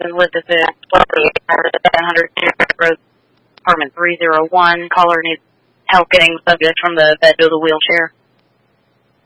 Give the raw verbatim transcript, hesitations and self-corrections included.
been listed at seven hundred Road, apartment three oh one. Caller needs help getting the subject from the bed to the wheelchair.